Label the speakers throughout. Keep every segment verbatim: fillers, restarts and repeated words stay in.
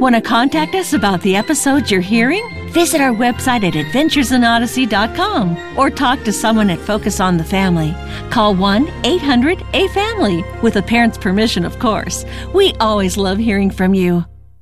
Speaker 1: Want to contact us about the episodes you're hearing? Visit our website at adventures in odyssey dot com or talk to someone at Focus on the Family. Call one eight hundred A family, with a parent's permission, of course. We always love hearing from you.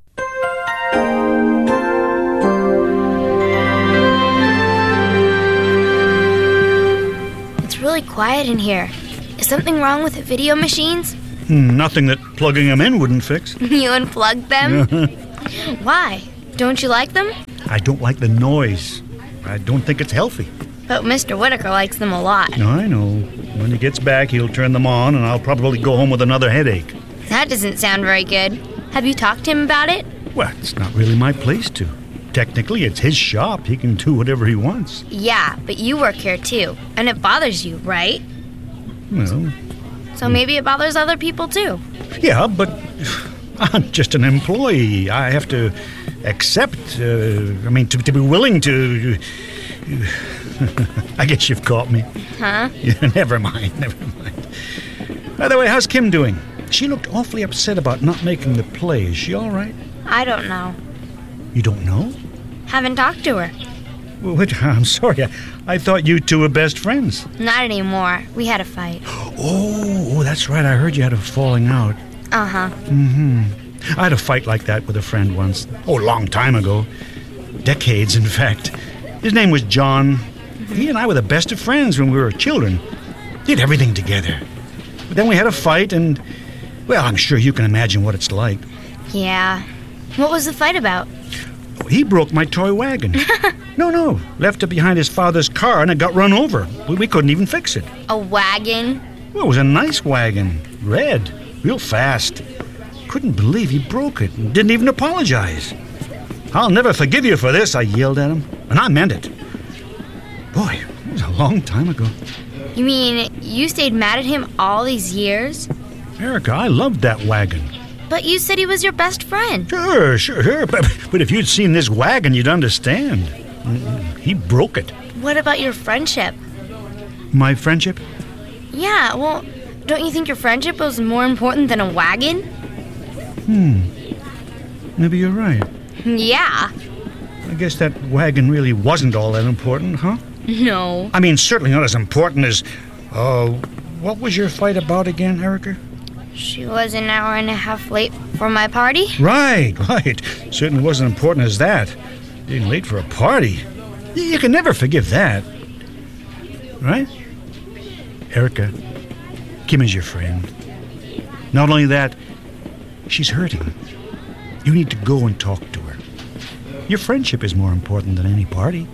Speaker 2: It's really quiet in here. Is something wrong with the video machines?
Speaker 3: Nothing that plugging them in wouldn't fix.
Speaker 2: You unplugged them? Why? Don't you like them?
Speaker 3: I don't like the noise. I don't think it's healthy.
Speaker 2: But Mister Whitaker likes them a lot.
Speaker 3: I know. When he gets back, he'll turn them on, and I'll probably go home with another headache.
Speaker 2: That doesn't sound very good. Have you talked to him about it?
Speaker 3: Well, it's not really my place to. Technically, it's his shop. He can do whatever he wants.
Speaker 2: Yeah, but you work here too, and it bothers you, right?
Speaker 3: Well...
Speaker 2: So maybe it bothers other people too.
Speaker 3: Yeah, but I'm just an employee. I have to accept, uh, I mean, to, to be willing to... I guess you've caught me.
Speaker 2: Huh?
Speaker 3: Yeah, never mind, never mind. By the way, how's Kim doing? She looked awfully upset about not making the play. Is she all right?
Speaker 2: I don't know.
Speaker 3: You don't know?
Speaker 2: Haven't talked to her.
Speaker 3: Well, wait, I'm sorry. I, I thought you two were best friends.
Speaker 2: Not anymore. We had a fight.
Speaker 3: Oh, oh, that's right. I heard you had a falling out.
Speaker 2: Uh-huh.
Speaker 3: Mm-hmm. I had a fight like that with a friend once. Oh, a long time ago. Decades, in fact. His name was John. Mm-hmm. He and I were the best of friends when we were children. Did everything together. But then we had a fight, and, well, I'm sure you can imagine what it's like.
Speaker 2: Yeah. What was the fight about?
Speaker 3: He broke my toy wagon. No, no. Left it behind his father's car, and it got run over. We, we couldn't even fix it.
Speaker 2: A wagon?
Speaker 3: Well, it was a nice wagon. Red. Real fast. Couldn't believe he broke it and didn't even apologize. I'll never forgive you for this, I yelled at him. And I meant it. Boy, it was a long time ago.
Speaker 2: You mean you stayed mad at him all these years?
Speaker 3: Erica, I loved that wagon.
Speaker 2: But you said he was your best friend.
Speaker 3: Sure, sure, sure. But, but if you'd seen this wagon, you'd understand. He broke it.
Speaker 2: What about your friendship?
Speaker 3: My friendship?
Speaker 2: Yeah, well, don't you think your friendship was more important than a wagon?
Speaker 3: Hmm. Maybe you're right.
Speaker 2: Yeah.
Speaker 3: I guess that wagon really wasn't all that important, huh?
Speaker 2: No.
Speaker 3: I mean, certainly not as important as... Uh, what was your fight about again, Erica?
Speaker 2: She was an hour and a half late for my party.
Speaker 3: Right, right. Certainly wasn't important as that. Being late for a party. You can never forgive that. Right? Erica, Kim is your friend. Not only that, she's hurting. You need to go and talk to her. Your friendship is more important than any party.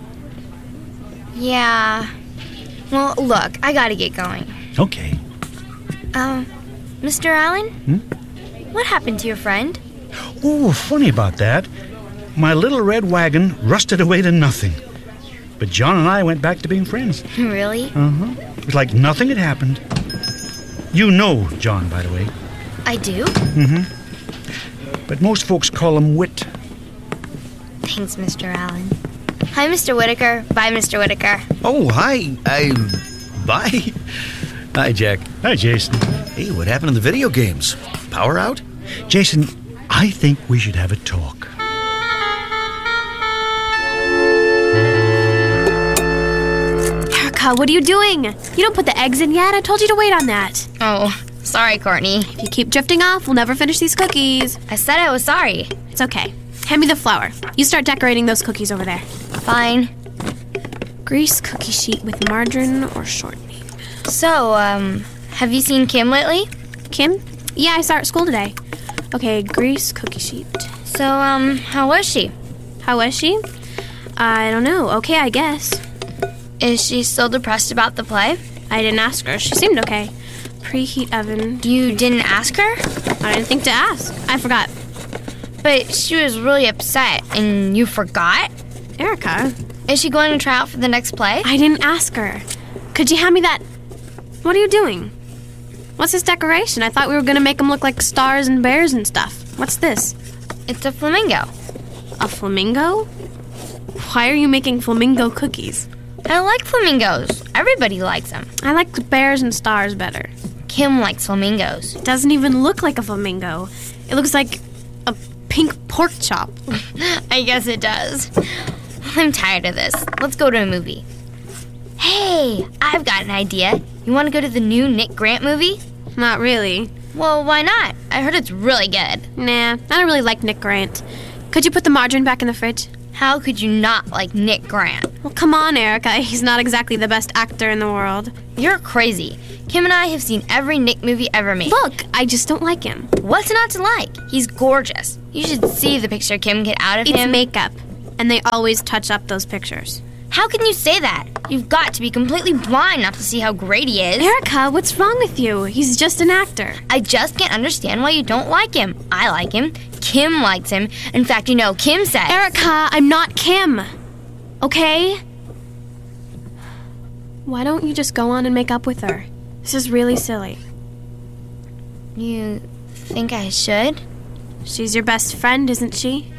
Speaker 2: Yeah. Well, look, I gotta get going.
Speaker 3: Okay.
Speaker 2: Um, Mister Allen?
Speaker 3: Hmm?
Speaker 2: What happened to your friend?
Speaker 3: Oh, funny about that. My little red wagon rusted away to nothing. But John and I went back to being friends.
Speaker 2: Really?
Speaker 3: Uh-huh. It was like nothing had happened. You know John, by the way.
Speaker 2: I do?
Speaker 3: Mm-hmm. But most folks call him Whit.
Speaker 2: Thanks, Mister Allen. Hi, Mister Whitaker. Bye, Mister Whitaker.
Speaker 4: Oh, hi. I... Bye. Hi, Jack.
Speaker 3: Hi, Jason.
Speaker 4: Hey, what happened to the video games? Power out?
Speaker 3: Jason, I think we should have a talk.
Speaker 5: Erica, what are you doing? You don't put the eggs in yet. I told you to wait on that.
Speaker 2: Oh, sorry, Courtney.
Speaker 5: If you keep drifting off, we'll never finish these cookies.
Speaker 2: I said I was sorry.
Speaker 5: It's okay. Hand me the flour. You start decorating those cookies over there.
Speaker 2: Fine.
Speaker 5: Grease cookie sheet with margarine or shortening.
Speaker 2: So, um, have you seen Kim lately?
Speaker 5: Kim? Yeah, I saw her at school today. Okay, grease cookie sheet.
Speaker 2: So, um, how was she?
Speaker 5: How was she? I don't know. Okay, I guess.
Speaker 2: Is she still depressed about the play?
Speaker 5: I didn't ask her. She seemed okay. Preheat oven.
Speaker 2: You didn't ask her?
Speaker 5: I didn't think to ask. I forgot.
Speaker 2: But she was really upset, and you forgot?
Speaker 5: Erica.
Speaker 2: Is she going to try out for the next play?
Speaker 5: I didn't ask her. Could you hand me that? What are you doing? What's this decoration? I thought we were going to make them look like stars and bears and stuff. What's this?
Speaker 2: It's a flamingo.
Speaker 5: A flamingo? Why are you making flamingo cookies?
Speaker 2: I like flamingos. Everybody likes them.
Speaker 5: I like bears and stars better.
Speaker 2: Kim likes flamingos.
Speaker 5: It doesn't even look like a flamingo. It looks like a pink pork chop.
Speaker 2: I guess it does. I'm tired of this. Let's go to a movie. Hey, I've got an idea. You want to go to the new Nick Grant movie?
Speaker 5: Not really.
Speaker 2: Well, why not? I heard it's really good.
Speaker 5: Nah, I don't really like Nick Grant. Could you put the margarine back in the fridge?
Speaker 2: How could you not like Nick Grant?
Speaker 5: Well, come on, Erica. He's not exactly the best actor in the world.
Speaker 2: You're crazy. Kim and I have seen every Nick movie ever made.
Speaker 5: Look, I just don't like him.
Speaker 2: What's not to like? He's gorgeous. You should see the picture Kim get out of
Speaker 5: It's
Speaker 2: him.
Speaker 5: makeup, and they always touch up those pictures.
Speaker 2: How can you say that? You've got to be completely blind not to see how great he is.
Speaker 5: Erica, what's wrong with you? He's just an actor.
Speaker 2: I just can't understand why you don't like him. I like him. Kim likes him. In fact, you know, Kim said...
Speaker 5: Erica, I'm not Kim. Okay? Why don't you just go on and make up with her? This is really silly.
Speaker 2: You think I should?
Speaker 5: She's your best friend, isn't she?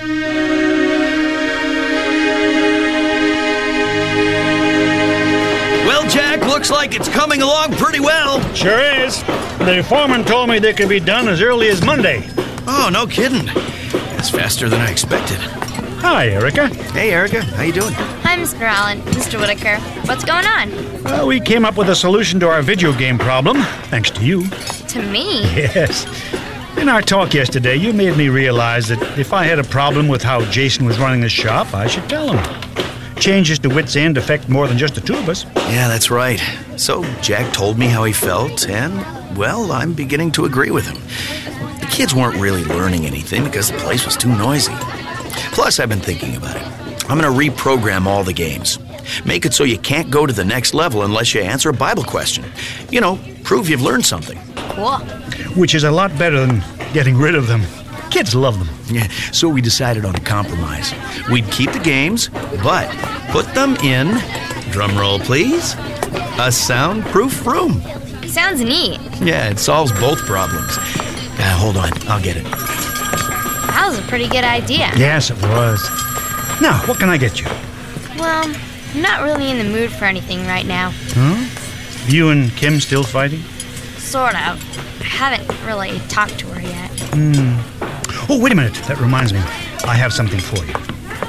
Speaker 4: Well, Jack, looks like it's coming along pretty well.
Speaker 3: Sure is. The foreman told me they could be done as early as Monday.
Speaker 4: Oh, no kidding. That's faster than I expected.
Speaker 3: Hi, Erica.
Speaker 4: Hey, Erica. How you doing?
Speaker 2: Hi, Mister Allen. Mister Whitaker. What's going on?
Speaker 3: Well, we came up with a solution to our video game problem, thanks to you.
Speaker 2: To me?
Speaker 3: Yes. In our talk yesterday, you made me realize that if I had a problem with how Jason was running the shop, I should tell him. Changes to Wits End affect more than just the two of us.
Speaker 4: Yeah, that's right. So Jack told me how he felt, and, well, I'm beginning to agree with him. The kids weren't really learning anything because the place was too noisy. Plus, I've been thinking about it. I'm going to reprogram all the games. Make it so you can't go to the next level unless you answer a Bible question. You know, prove you've learned something.
Speaker 2: Cool.
Speaker 3: Which is a lot better than getting rid of them. Kids love them.
Speaker 4: Yeah, so we decided on a compromise. We'd keep the games, but put them in, drumroll please, a soundproof room.
Speaker 2: Sounds neat.
Speaker 4: Yeah, it solves both problems. Uh, hold on, I'll get it.
Speaker 2: That was a pretty good idea.
Speaker 3: Yes, it was. Now, what can I get you?
Speaker 2: Well, I'm not really in the mood for anything right now.
Speaker 3: Huh? You and Kim still fighting?
Speaker 2: Sort of. I haven't really talked to her yet.
Speaker 3: Hmm. Oh, wait a minute. That reminds me. I have something for you.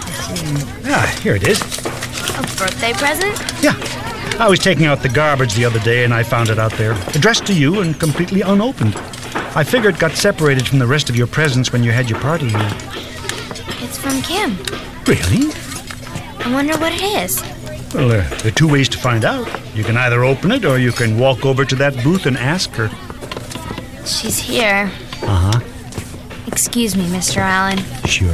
Speaker 3: Ah, here it is.
Speaker 2: A birthday present?
Speaker 3: Yeah. I was taking out the garbage the other day and I found it out there, addressed to you and completely unopened. I figured it got separated from the rest of your presents when you had your party here.
Speaker 2: It's from Kim.
Speaker 3: Really?
Speaker 2: I wonder what it is.
Speaker 3: Well, there, there are two ways to find out. You can either open it or you can walk over to that booth and ask her.
Speaker 2: She's here.
Speaker 3: Uh-huh.
Speaker 2: Excuse me, Mister Allen.
Speaker 3: Sure.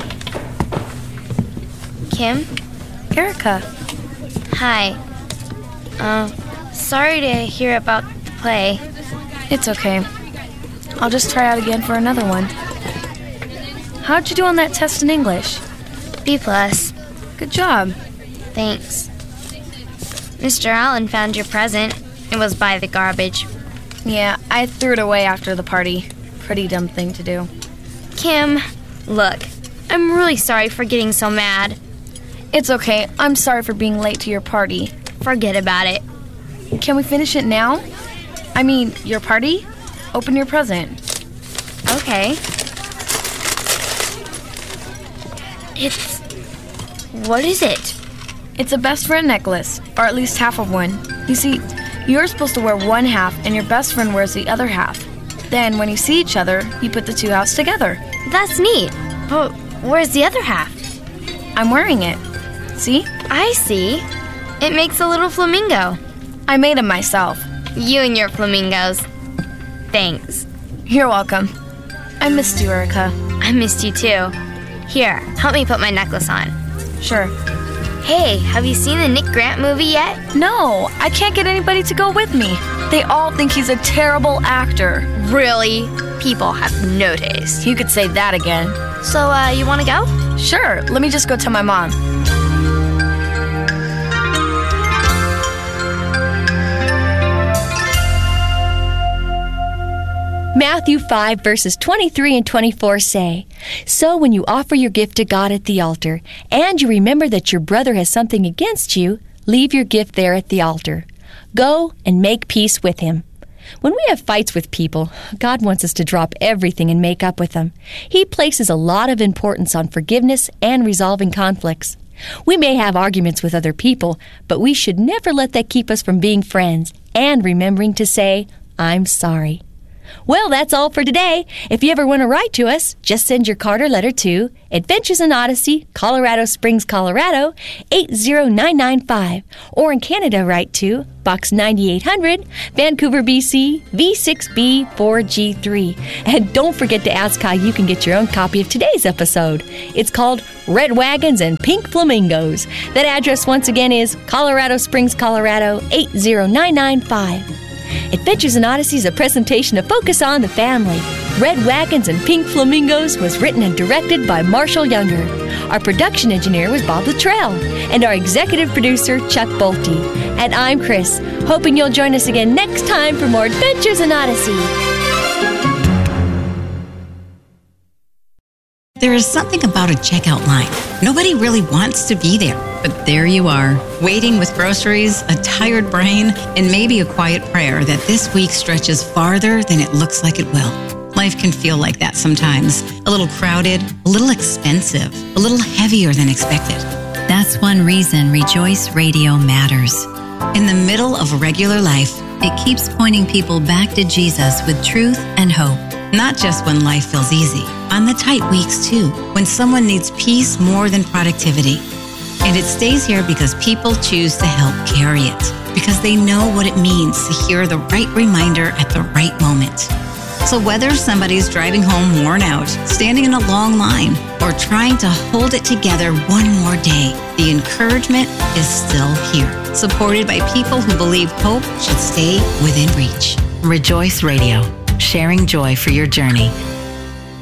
Speaker 2: Kim?
Speaker 6: Erica.
Speaker 2: Hi. Uh, sorry to hear about the play.
Speaker 6: It's okay. I'll just try out again for another one. How'd you do on that test in English?
Speaker 2: B plus.
Speaker 6: Good job.
Speaker 2: Thanks. Mister Allen found your present. It was by the garbage.
Speaker 6: Yeah, I threw it away after the party. Pretty dumb thing to do.
Speaker 2: Kim, look. I'm really sorry for getting so mad.
Speaker 6: It's okay. I'm sorry for being late to your party.
Speaker 2: Forget about it.
Speaker 6: Can we finish it now? I mean, your party? Open your present.
Speaker 2: Okay. It's... What is it?
Speaker 6: It's a best friend necklace, or at least half of one. You see, you're supposed to wear one half, and your best friend wears the other half. Then, when you see each other, you put the two halves together.
Speaker 2: That's neat. But where's the other half?
Speaker 6: I'm wearing it. See?
Speaker 2: I see. It makes a little flamingo.
Speaker 6: I made him myself.
Speaker 2: You and your flamingos. Thanks.
Speaker 6: You're welcome. I missed you, Erica.
Speaker 2: I missed you too. Here, help me put my necklace on.
Speaker 6: Sure.
Speaker 2: Hey, have you seen the Nick Grant movie yet?
Speaker 6: No, I can't get anybody to go with me. They all think he's a terrible actor.
Speaker 2: Really? People have no taste.
Speaker 6: You could say that again.
Speaker 2: So, uh, you want to go?
Speaker 6: Sure, let me just go tell my mom.
Speaker 1: Matthew five, verses twenty-three and twenty-four say, "So when you offer your gift to God at the altar, and you remember that your brother has something against you, leave your gift there at the altar. Go and make peace with him. When we have fights with people, God wants us to drop everything and make up with them. He places a lot of importance on forgiveness and resolving conflicts. We may have arguments with other people, but we should never let that keep us from being friends and remembering to say, I'm sorry. Well, that's all for today. If you ever want to write to us, just send your card or letter to Adventures in Odyssey, Colorado Springs, Colorado, eight zero nine nine five. Or in Canada, write to Box ninety-eight hundred, Vancouver, B C, V six B four G three. And don't forget to ask how you can get your own copy of today's episode. It's called Red Wagons and Pink Flamingos. That address once again is Colorado Springs, Colorado, eight zero nine nine five. Adventures in Odyssey is a presentation of Focus on the Family. Red Wagons and Pink Flamingos was written and directed by Marshall Younger. Our production engineer was Bob Luttrell, and our executive producer, Chuck Bolte. And I'm Chris, hoping you'll join us again next time for more Adventures in Odyssey.
Speaker 7: There is something about a checkout line. Nobody really wants to be there, but there you are, waiting with groceries, a tired brain, and maybe a quiet prayer that this week stretches farther than it looks like it will. Life can feel like that sometimes. A little crowded, a little expensive, a little heavier than expected.
Speaker 8: That's one reason Rejoice Radio matters.
Speaker 7: In the middle of a regular life,
Speaker 8: it keeps pointing people back to Jesus with truth and hope.
Speaker 7: Not just when life feels easy, on the tight weeks too, when someone needs peace more than productivity. And it stays here because people choose to help carry it, because they know what it means to hear the right reminder at the right moment. So whether somebody's driving home worn out, standing in a long line, or trying to hold it together one more day, the encouragement is still here, supported by people who believe hope should stay within reach.
Speaker 8: Rejoice Radio, sharing joy for your journey.